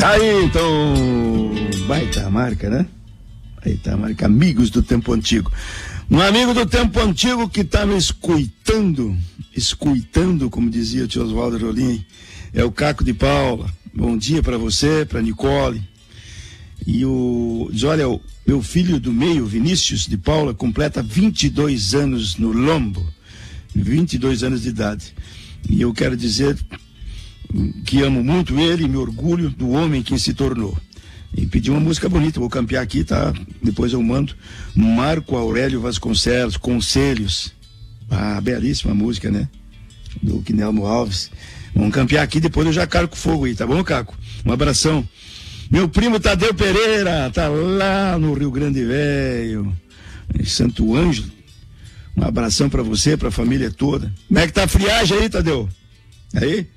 Aí, então, baita marca, né? Baita marca, amigos do tempo antigo. Um amigo do tempo antigo que tá me escutando, como dizia o tio Oswaldo Rolim, é o Caco de Paula. Bom dia para você, para Nicole. E diz, olha, o meu filho do meio, Vinícius de Paula, completa 22 anos no lombo, 22 anos de idade. E eu quero dizer que amo muito ele e me orgulho do homem que se tornou. E pedi uma música bonita, vou campear aqui, tá? Depois eu mando. Marco Aurélio Vasconcelos, Conselhos. Ah, belíssima música, né? Do Quinelmo Alves. Vamos campear aqui, depois eu já carco fogo aí, tá bom, Caco? Um abração. Meu primo Tadeu Pereira, tá lá no Rio Grande Velho, em Santo Ângelo. Um abração pra você, pra família toda. Como é que tá a friagem aí, Tadeu? Aí?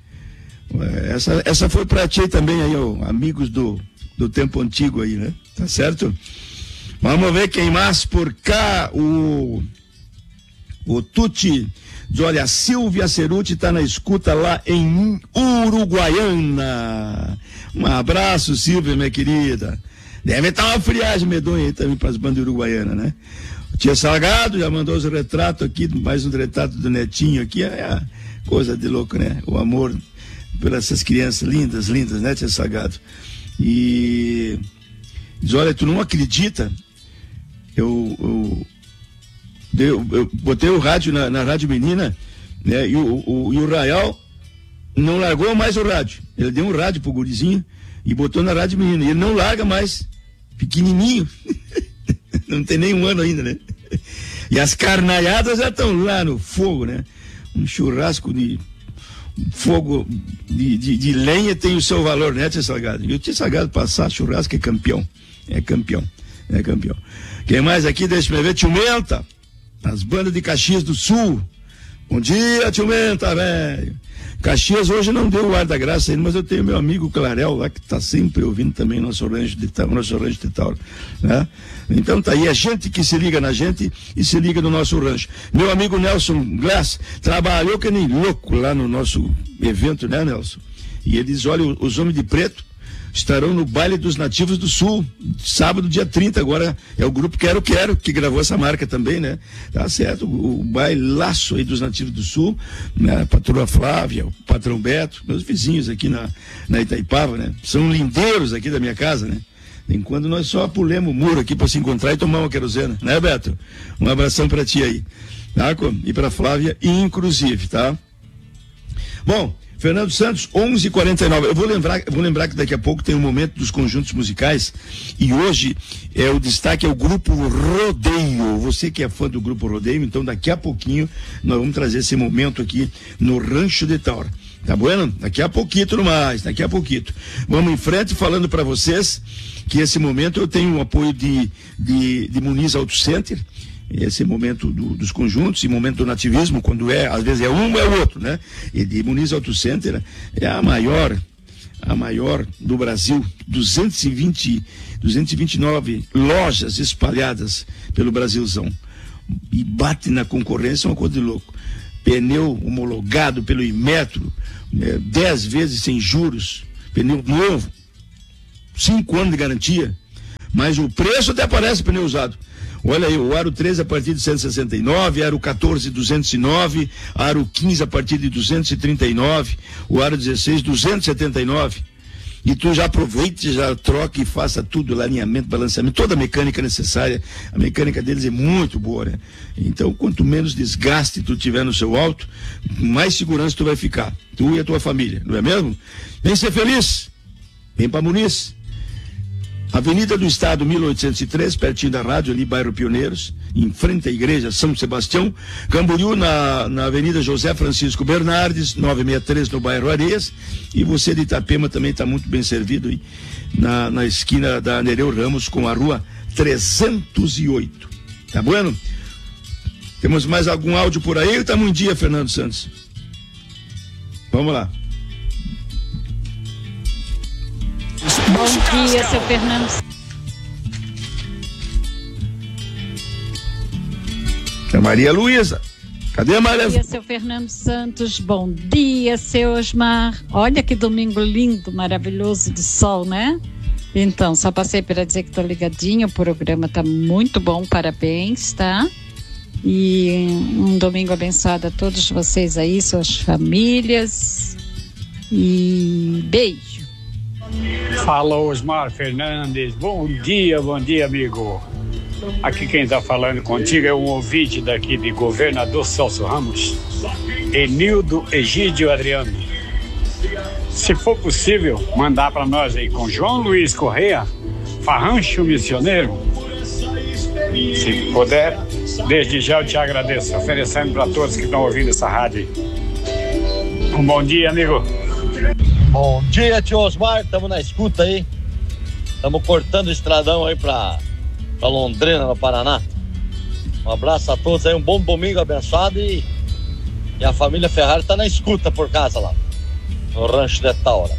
Essa foi pra ti também aí, ó, amigos do tempo antigo aí, né? Tá certo? Vamos ver quem mais por cá. O Tuti diz, olha, a Silvia Ceruti tá na escuta lá em Uruguaiana. Um abraço, Silvia, minha querida. Deve estar uma friagem medonha aí também pras bandas uruguaianas, né? O Tia Salgado já mandou os retratos aqui, mais um retrato do netinho aqui, é coisa de louco, né? O amor por essas crianças lindas, né, Tia Salgado? E diz, olha, tu não acredita, eu botei o rádio na Rádio Menina, né, e o Raial não largou mais o rádio. Ele deu um rádio pro gurizinho e botou na Rádio Menina, e ele não larga mais, pequenininho. Não tem nem um ano ainda, né? E as carnalhadas já estão lá no fogo, né? Um churrasco de fogo de lenha tem o seu valor, né, Tia Salgado? E o Tia Salgado passar churrasco é campeão. Quem mais aqui? Deixa eu ver. Tio Menta, as bandas de Caxias do Sul. Bom dia, Tio Menta, velho. Caxias hoje não deu o ar da graça ainda, mas eu tenho meu amigo Clarel lá, que tá sempre ouvindo também nosso rancho de Tauro, né? Então tá aí, a gente que se liga na gente e se liga no nosso rancho. Meu amigo Nelson Glass trabalhou que nem louco lá no nosso evento, né, Nelson? E ele diz, olha, os homens de preto estarão no Baile dos Nativos do Sul, sábado, dia 30, agora é o grupo Quero, que gravou essa marca também, né? Tá certo, o bailaço aí dos Nativos do Sul, né? A patroa Flávia, o patrão Beto, meus vizinhos aqui na Itaipava, né? São lindeiros aqui da minha casa, né? Enquanto nós só pulemos o muro aqui para se encontrar e tomar uma querosena, né, Beto? Um abração para ti aí, tá? E para Flávia, inclusive, tá? Bom, Fernando Santos, 11h49. Eu vou lembrar que daqui a pouco tem um momento dos conjuntos musicais e hoje o destaque é o Grupo Rodeio. Você que é fã do Grupo Rodeio, então daqui a pouquinho nós vamos trazer esse momento aqui no Rancho de Tauro. Tá bueno? Daqui a pouquinho mais, daqui a pouquinho. Vamos em frente falando para vocês que esse momento eu tenho o apoio de Muniz Auto Center. Esse momento dos conjuntos e momento do nativismo, quando às vezes é um, é o outro, né? E de Muniz Auto Center é a maior do Brasil, 229 lojas espalhadas pelo Brasilzão. E bate na concorrência uma coisa de louco. Pneu homologado pelo Imetro, 10 vezes sem juros, pneu novo, 5 anos de garantia, mas o preço até parece pneu usado. Olha aí, o Aro 13 a partir de 169, Aro 14 209, Aro 15 a partir de 239, o Aro 16 279. E tu já aproveite, já troque e faça tudo, alinhamento, balanceamento, toda a mecânica necessária. A mecânica deles é muito boa, né? Então, quanto menos desgaste tu tiver no seu auto, mais segurança tu vai ficar, tu e a tua família, não é mesmo? Vem ser feliz, vem pra Muniz. Avenida do Estado 1803, pertinho da rádio, ali, bairro Pioneiros, em frente à igreja São Sebastião. Camboriú, na Avenida José Francisco Bernardes, 963, no bairro Areias. E você de Itapema também está muito bem servido aí, na esquina da Nereu Ramos com a rua 308. Tá bueno? Temos mais algum áudio por aí ou estamos em dia, Fernando Santos? Vamos lá. Bom dia, seu Fernando. É Maria Luísa. Cadê a Maria? Bom dia, seu Fernando Santos. Bom dia, seu Osmar. Olha que domingo lindo, maravilhoso de sol, né? Então, só passei para dizer que estou ligadinha, o programa tá muito bom, parabéns, tá? E um domingo abençoado a todos vocês aí, suas famílias. E beijo. Fala, Osmar Fernandes. Bom dia, amigo. Aqui quem está falando contigo é um ouvinte daqui de Governador Celso Ramos, Enildo Egídio Adriano. Se for possível, mandar para nós aí com João Luiz Correia, Farrancho Missioneiro. Se puder, desde já eu te agradeço, oferecendo para todos que estão ouvindo essa rádio. Um bom dia, amigo. Bom dia, tio Osmar, estamos na escuta aí. Estamos cortando o estradão aí para Londrina, no Paraná. Um abraço a todos aí, um bom domingo abençoado e a família Ferrari está na escuta por casa lá, no Rancho de Taura.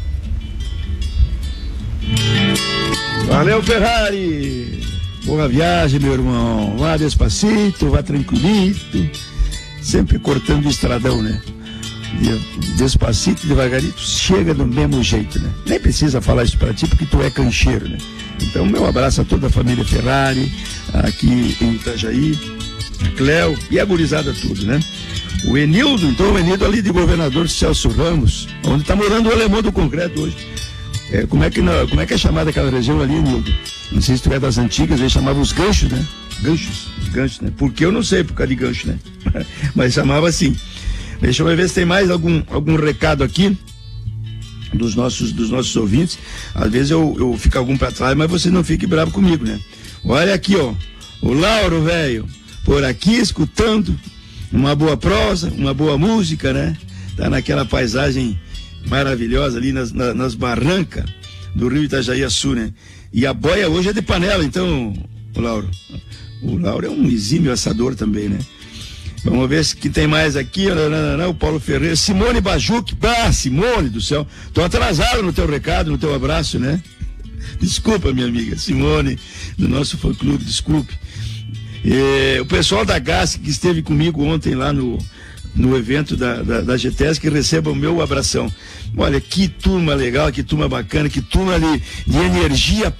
Valeu, Ferrari! Boa viagem, meu irmão. Vá despacito, vá tranquilito. Sempre cortando o estradão, né? Despacito, devagarito, chega do mesmo jeito, né? Nem precisa falar isso pra ti, porque tu é cancheiro, né? Então, meu abraço a toda a família Ferrari, aqui em Itajaí, a Cléo e a gurizada tudo, né? O Enildo, então, o Enildo ali de Governador Celso Ramos, onde tá morando o Alemão do Concreto hoje. Como é que é chamada aquela região ali, Nildo? Não sei se tu é das antigas, eles chamavam os ganchos, né? Ganchos, né? Porque eu não sei por causa de gancho, né? Mas chamava assim. Deixa eu ver se tem mais algum recado aqui dos nossos ouvintes. Às vezes eu fico algum pra trás, mas você não fique bravo comigo, né? Olha aqui, ó. O Lauro, velho, por aqui escutando uma boa prosa, uma boa música, né? Tá naquela paisagem maravilhosa ali nas barrancas do Rio Itajaí-Açu, né? E a boia hoje é de panela, então, o Lauro é um exímio assador também, né? Vamos ver se que tem mais aqui. O Paulo Ferreira, Simone Bajuc. Simone do céu, tô atrasado no teu recado, no teu abraço, né? Desculpa, minha amiga Simone, do nosso fã-clube, desculpe. O pessoal da GAS que esteve comigo ontem lá no evento da GTS, que receba o meu abração. Olha, que turma legal, que turma bacana, que turma de energia.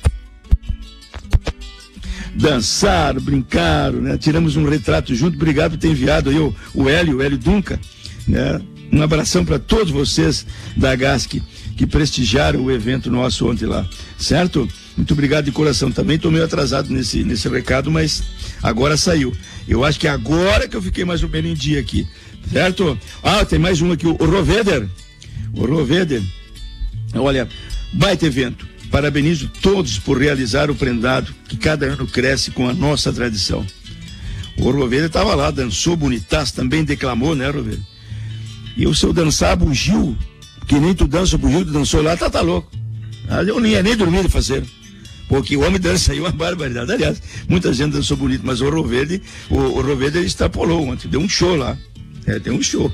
Dançaram, brincaram, né? Tiramos um retrato junto. Obrigado por ter enviado aí o Hélio Dunca, né? Um abração para todos vocês da GASC que prestigiaram o evento nosso ontem lá, certo? Muito obrigado de coração. Também estou meio atrasado nesse recado, mas agora saiu. Eu acho que é agora que eu fiquei mais ou menos em dia aqui, certo? Tem mais um aqui, o Roveder. O Roveder, olha, baita evento. Parabenizo todos por realizar o prendado que cada ano cresce com a nossa tradição. O Roveder estava lá, dançou bonitaço, também declamou, né, Roveder? E o seu dançar bugio, que nem tu dança o bugio, tu dançou lá, tá louco. Eu nem ia nem dormir de fazer. Porque o homem dança aí uma barbaridade. Aliás, muita gente dançou bonito, mas o Roveder extrapolou ontem, deu um show lá. Deu um show.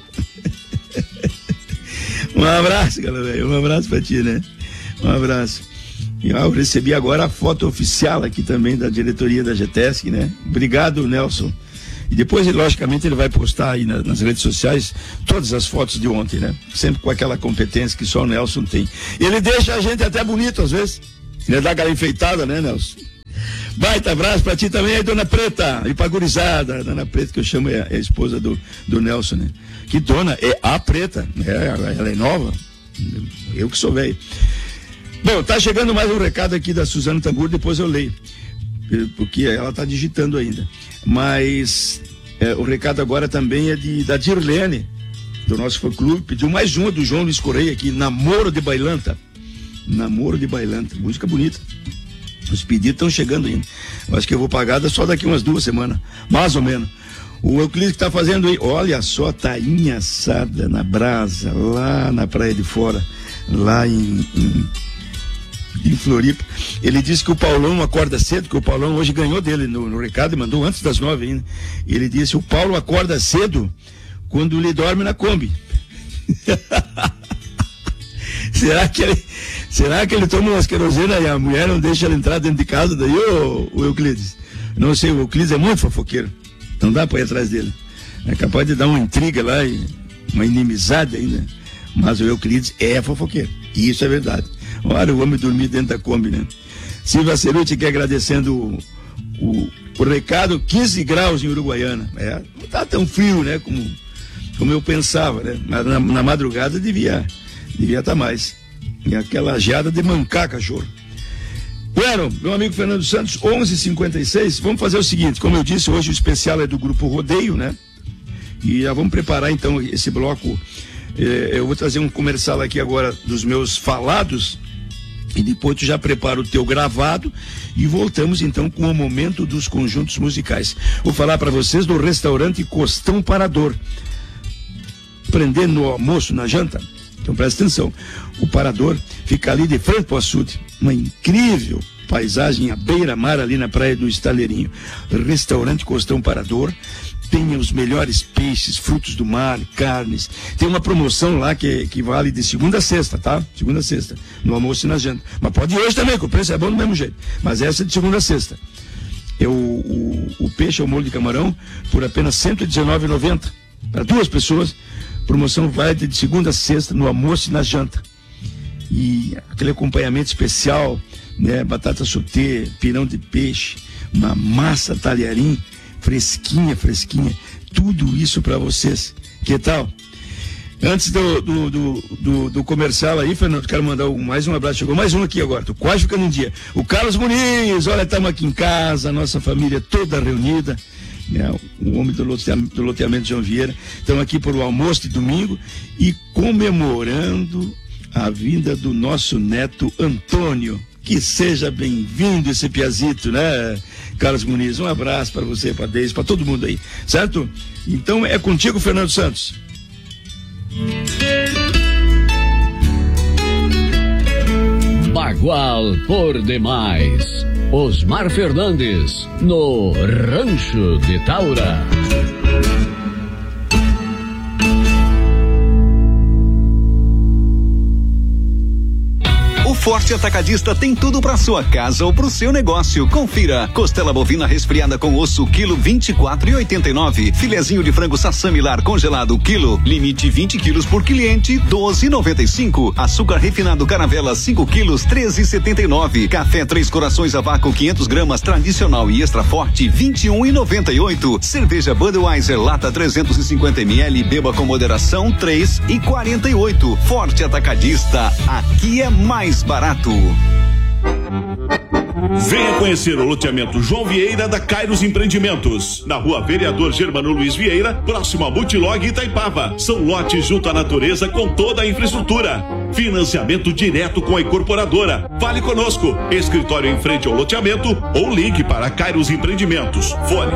Um abraço, galera, um abraço pra ti, né? Um abraço. E eu recebi agora a foto oficial aqui também da diretoria da GTESC, né? Obrigado, Nelson. E depois, logicamente, ele vai postar aí nas redes sociais todas as fotos de ontem, né? Sempre com aquela competência que só o Nelson tem. Ele deixa a gente até bonito, às vezes. Ele dá aquela enfeitada, né, Nelson? Baita abraço pra ti também, aí, Dona Preta. E pra gurizada, Dona Preta, que eu chamo, é a esposa do Nelson, né? Que dona é a Preta. Ela é nova. Eu que sou velho. Bom, tá chegando mais um recado aqui da Suzana Tambur, depois eu leio, porque ela tá digitando ainda. Mas o recado agora também é da Dirlene, do nosso fã-clube, pediu mais uma do João Luiz Correia aqui, Namoro de Bailanta. Namoro de Bailanta, música bonita. Os pedidos estão chegando ainda. Eu acho que eu vou pagar só daqui umas 2 semanas, mais ou menos. O Euclides que tá fazendo aí, olha só, tainha assada na brasa, lá na Praia de Fora, lá em Floripa. Ele disse que o Paulão acorda cedo, que o Paulão hoje ganhou dele no recado e mandou antes das 9 ainda. Ele disse: o Paulo acorda cedo quando ele dorme na Kombi. Será que ele toma umas querosena e a mulher não deixa ele entrar dentro de casa daí, o Euclides? Não sei, o Euclides é muito fofoqueiro. Não dá pra ir atrás dele. É capaz de dar uma intriga lá e uma inimizade ainda. Mas o Euclides é fofoqueiro. E isso é verdade. Olha, o homem dormir dentro da Kombi, né? Silvia Ceruti aqui agradecendo o recado, 15 graus em Uruguaiana. Não tá tão frio, né? Como eu pensava, né? Mas na madrugada devia estar mais. E aquela geada de mancar cachorro. Bueno, meu amigo Fernando Santos, 11h56. Vamos fazer o seguinte, como eu disse, hoje o especial é do Grupo Rodeio, né? E já vamos preparar então esse bloco. Eu vou trazer um comercial aqui agora dos meus falados e depois tu já prepara o teu gravado e voltamos então com o momento dos conjuntos musicais. Vou falar para vocês do restaurante Costão Parador. Prender no almoço, na janta. Então presta atenção. O Parador fica ali de frente para o açude. Uma incrível paisagem à beira-mar ali na praia do Estaleirinho. Restaurante Costão Parador. Tem os melhores peixes, frutos do mar, carnes. Tem uma promoção lá que vale de segunda a sexta, tá? Segunda a sexta, no almoço e na janta. Mas pode ir hoje também, que o preço é bom do mesmo jeito. Mas essa é de segunda a sexta. O peixe, o molho de camarão, por apenas R$ 119,90. Para 2 pessoas. Promoção vai de segunda a sexta, no almoço e na janta. E aquele acompanhamento especial, né? Batata sauté, pirão de peixe, uma massa talharim, fresquinha, tudo isso para vocês. Que tal? Antes do comercial aí, Fernando, quero mandar mais um abraço. Chegou mais um aqui agora, tô quase ficando em dia. O Carlos Muniz, olha, estamos aqui em casa, a nossa família toda reunida, né? O homem do loteamento João Vieira. Estamos aqui por o almoço de domingo e comemorando a vinda do nosso neto Antônio. Que seja bem-vindo esse piazito, né, Carlos Muniz? Um abraço para você, para Deise, para todo mundo aí, certo? Então é contigo, Fernando Santos. Bagual por demais. Osmar Fernandes, no Rancho de Taura. Forte Atacadista tem tudo para sua casa ou para o seu negócio. Confira: costela bovina resfriada com osso, quilo 24,89. Filezinho de frango sassamilar congelado, quilo, limite 20 quilos por cliente, 12,95. Açúcar refinado caravela 5 quilos, 13,79. Café Três Corações a vácuo 500 gramas tradicional e extra forte, 21,98. Cerveja Budweiser lata 350 ml, beba com moderação, 3,48. Forte Atacadista, aqui é mais barato. Venha conhecer o loteamento João Vieira da Kairos Empreendimentos, na rua Vereador Germano Luiz Vieira, próximo a Multilog Itaipava. São lotes junto à natureza com toda a infraestrutura. Financiamento direto com a incorporadora. Fale conosco. Escritório em frente ao loteamento ou ligue para Kairos Empreendimentos. Fone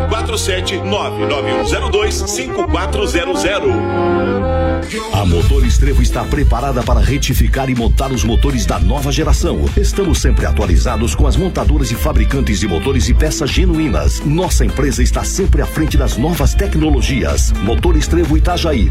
47991025400. A Motor Estrevo está preparada para retificar e montar os motores da nova geração. Estamos sempre atualizados com as montadoras e fabricantes de motores e peças genuínas. Nossa empresa está sempre à frente das novas tecnologias. Motor Estrevo Itajaí,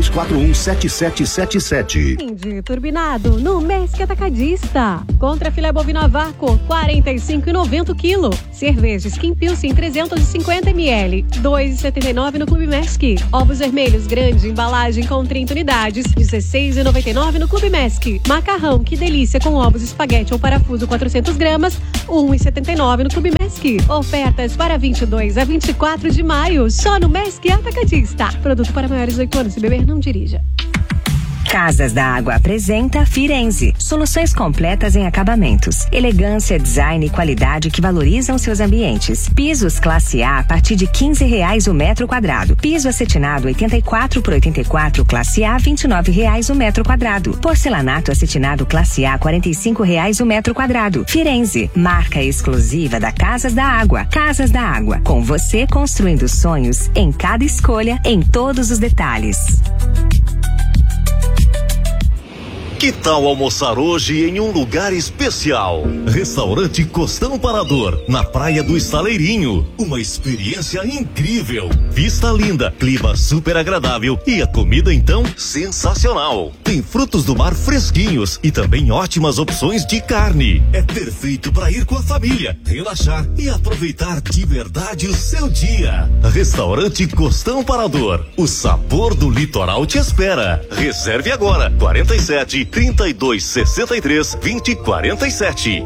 3241-7777. De turbinado no Mesc Atacadista. Contra filé bovino a vácuo, 45,90 kg. Cerveja Skin Pilsen 350 ml, 2,79 no Clube Mesc. Ovos vermelhos grande, embalagem com 30 unidades, 16,99 no Clube Mesc. Macarrão, que delícia, com ovos espaguete ou parafuso 400 gramas, 1,79 no Clube Mesc. Ofertas para 22 a 24 de maio, só no Mesc Atacadista. Produto para maiores de 8 anos, se beber não dirija. Casas da Água apresenta Firenze. Soluções completas em acabamentos. Elegância, design e qualidade que valorizam seus ambientes. Pisos classe A partir de R$15 o metro quadrado. Piso acetinado 84 por 84 classe A, R$29 o metro quadrado. Porcelanato acetinado classe A, R$45 o metro quadrado. Firenze, marca exclusiva da Casas da Água. Casas da Água, com você construindo sonhos em cada escolha, em todos os detalhes. Que tal almoçar hoje em um lugar especial? Restaurante Costão Parador, na Praia do Estaleirinho. Uma experiência incrível. Vista linda, clima super agradável e a comida então sensacional. Tem frutos do mar fresquinhos e também ótimas opções de carne. É perfeito para ir com a família, relaxar e aproveitar de verdade o seu dia. Restaurante Costão Parador. O sabor do litoral te espera. Reserve agora. 47 32 63 20 47.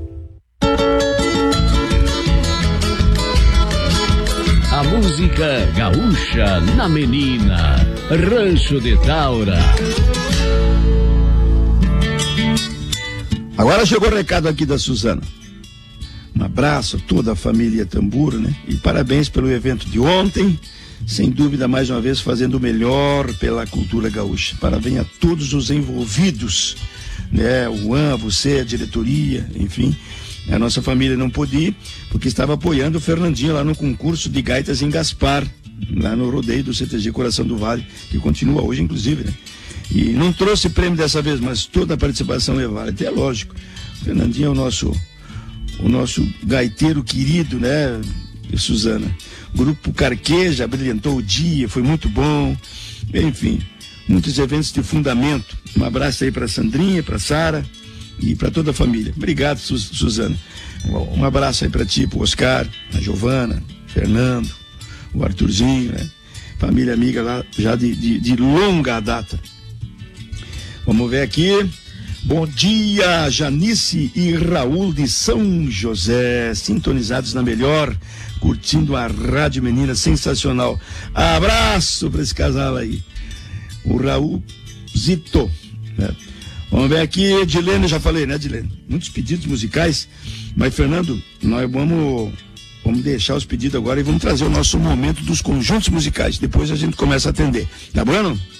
A música gaúcha na menina. Rancho de Taura. Agora chegou o recado aqui da Suzana. Um abraço a toda a família Tamburo, né? E parabéns pelo evento de ontem. Sem dúvida, mais uma vez, fazendo o melhor pela cultura gaúcha. Parabéns a todos os envolvidos, né? O Juan, você, a diretoria, enfim. A nossa família não pôde ir, porque estava apoiando o Fernandinho lá no concurso de gaitas em Gaspar, lá no rodeio do CTG Coração do Vale, que continua hoje, inclusive, né? E não trouxe prêmio dessa vez, mas toda a participação é válida. É lógico, o Fernandinho é o nosso gaiteiro querido, né, Suzana? O Grupo Carqueja brilhantou o dia, foi muito bom. Enfim, muitos eventos de fundamento. Um abraço aí para Sandrinha, para Sara e para toda a família. Obrigado, Suzana. Um abraço aí para ti, pro Oscar, a Giovana, Fernando, o Arthurzinho, né? Família amiga lá já de longa data. Vamos ver aqui. Bom dia, Janice e Raul de São José, sintonizados na melhor, curtindo a Rádio Menina, sensacional. Abraço para esse casal aí. O Raul Zito, né? Vamos ver aqui, Edilene, já falei, né, Edilene? Muitos pedidos musicais, mas, Fernando, nós vamos deixar os pedidos agora e vamos trazer o nosso momento dos conjuntos musicais. Depois a gente começa a atender. Tá bom?